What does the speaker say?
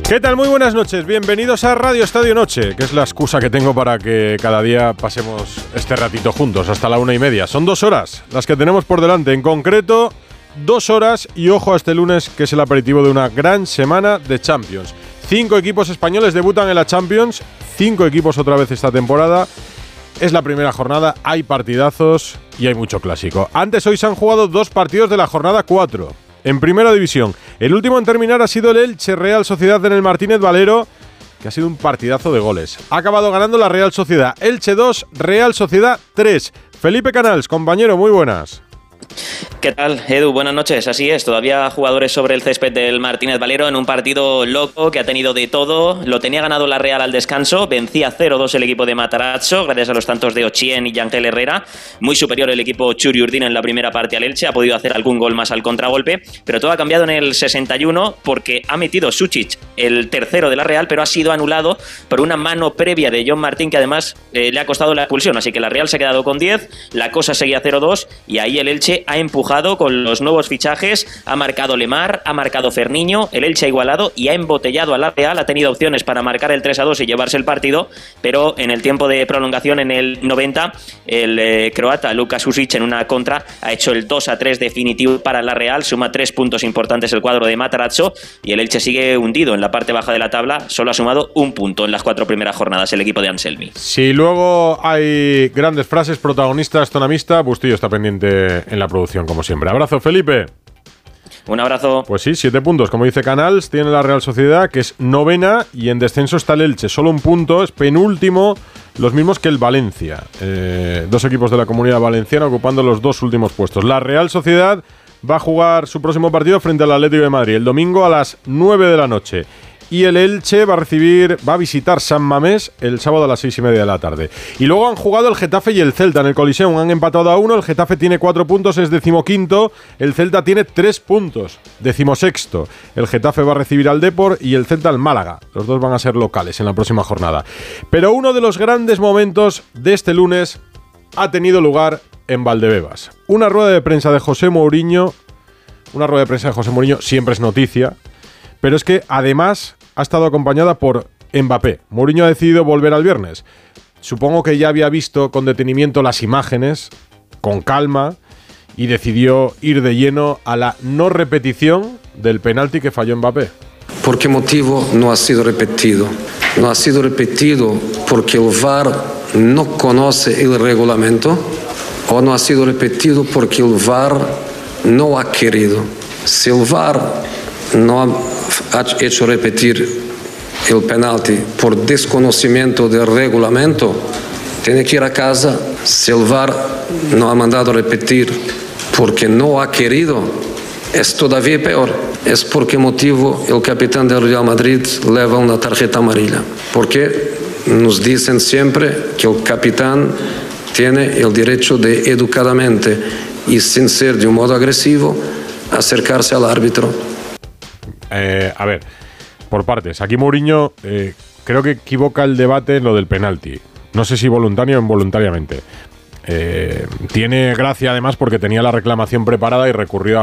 ¿Qué tal? Muy buenas noches. Bienvenidos a Radio Estadio Noche, que es la excusa que tengo para que cada día pasemos este ratito juntos, hasta la 1:30. Son 2 horas las que tenemos por delante. En concreto, 2 horas y ojo a este lunes, que es el aperitivo de una gran semana de Champions. 5 equipos españoles debutan en la Champions, 5 equipos otra vez esta temporada. Es la primera jornada, hay partidazos y hay mucho clásico. Antes, hoy se han jugado 2 partidos de la jornada 4. En Primera División, el último en terminar ha sido el Elche Real Sociedad en el Martínez Valero, que ha sido un partidazo de goles. Ha acabado ganando la Real Sociedad. Elche 2, Real Sociedad 3. Felipe Canals, compañero, muy buenas. ¿Qué tal, Edu? Buenas noches. Así es, todavía jugadores sobre el césped del Martínez Valero en un partido loco que ha tenido de todo. Lo tenía ganado la Real al descanso, vencía 0-2 el equipo de Matarazzo, gracias a los tantos de Ochien y Yangel Herrera. Muy superior el equipo Churi Urdin en la primera parte al Elche, ha podido hacer algún gol más al contragolpe, pero todo ha cambiado en el 61 porque ha metido Sučić el tercero de la Real, pero ha sido anulado por una mano previa de John Martín que además le ha costado la expulsión, así que la Real se ha quedado con 10, la cosa seguía 0-2 y ahí el Elche ha empujado con los nuevos fichajes, ha marcado Lemar, ha marcado Ferniño, el Elche ha igualado y ha embotellado a la Real, ha tenido opciones para marcar el 3-2 y llevarse el partido, pero en el tiempo de prolongación, en el 90, el croata Luka Sučić en una contra ha hecho el 2-3 definitivo para la Real, suma 3 puntos importantes el cuadro de Matarazzo y el Elche sigue hundido en la parte baja de la tabla, solo ha sumado 1 punto en las 4 primeras jornadas el equipo de Anselmi. Si luego hay grandes frases, protagonistas, tonamista, Bustillo está pendiente en la producción, como siempre. Abrazo, Felipe. Un abrazo. Pues sí, 7 puntos, como dice Canals, tiene la Real Sociedad, que es novena, y en descenso está el Elche, solo 1 punto, es penúltimo, los mismos que el Valencia. 2 equipos de la Comunidad Valenciana ocupando los 2 últimos puestos. La Real Sociedad va a jugar su próximo partido frente al Atlético de Madrid, el domingo a las 9 de la noche. Y el Elche va a visitar San Mamés el sábado a las 6:30 de la tarde. Y luego han jugado el Getafe y el Celta en el Coliseum. Han empatado a 1. El Getafe tiene 4 puntos, es 15º. El Celta tiene 3 puntos, 16º. El Getafe va a recibir al Depor y el Celta al Málaga. Los dos van a ser locales en la próxima jornada. Pero uno de los grandes momentos de este lunes ha tenido lugar en Valdebebas. Una rueda de prensa de José Mourinho. Una rueda de prensa de José Mourinho siempre es noticia. Pero es que además ha estado acompañada por Mbappé. Mourinho ha decidido volver al viernes. Supongo que ya había visto con detenimiento las imágenes, con calma, y decidió ir de lleno a la no repetición del penalti que falló Mbappé. ¿Por qué motivo no ha sido repetido? No ha sido repetido porque el VAR no conoce el reglamento o no ha sido repetido porque el VAR no ha querido. Si el VAR no ha hecho repetir el penalti por desconocimiento del reglamento, tiene que ir a casa. Si el VAR no ha mandado repetir porque no ha querido, es todavía peor. Es por qué motivo el capitán del Real Madrid lleva una tarjeta amarilla. Porque nos dicen siempre que el capitán tiene el derecho de educadamente y sin ser de un modo agresivo acercarse al árbitro. A ver, por partes. Aquí Mourinho creo que equivoca el debate en lo del penalti. No sé si voluntario o involuntariamente. Tiene gracia además porque tenía la reclamación preparada y recurrió